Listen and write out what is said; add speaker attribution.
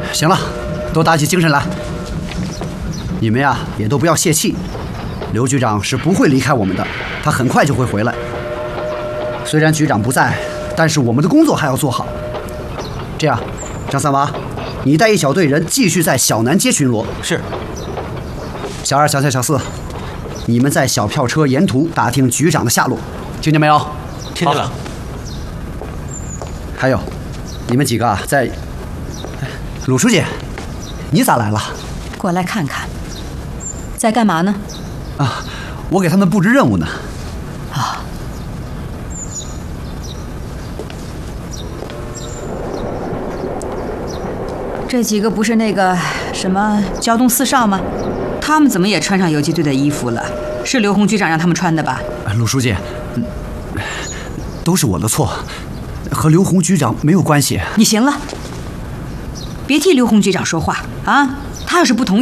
Speaker 1: 行了，都打起精神来。你们呀，也都不要泄气。刘局长是不会离开我们的，他很快就会回来。虽然局长不在，但是我们的工作还要做好。这样，张三娃，你带一小队人继续在小南街巡逻。
Speaker 2: 是。
Speaker 1: 小二、小三、小四，你们在小票车沿途打听局长的下落，听见没有？
Speaker 2: 听见了。
Speaker 1: 还有，你们几个啊，在……鲁书记，你咋来了？
Speaker 3: 过来看看。在干嘛呢？
Speaker 1: 啊，我给他们布置任务呢。
Speaker 3: 啊。这几个不是那个什么胶东四少吗？他们怎么也穿上游击队的衣服了？是刘洪局长让他们穿的吧？
Speaker 1: 鲁书记，都是我的错，和刘洪局长没有关系。
Speaker 3: 你行了，别替刘洪局长说话啊！他要是不同意。